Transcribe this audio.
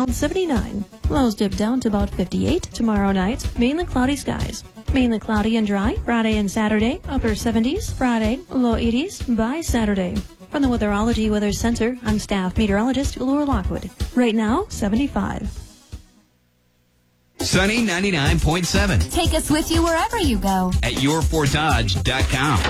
around 79. Lows dip down to about 58 tomorrow night. Mainly cloudy skies. Mainly cloudy and dry Friday and Saturday. Upper 70s Friday, low 80s by Saturday. From the Weatherology Weather Center, I'm staff meteorologist Laura Lockwood. Right now, 75. Sunny 99.7. Take us with you wherever you go at yourfortdodge.com.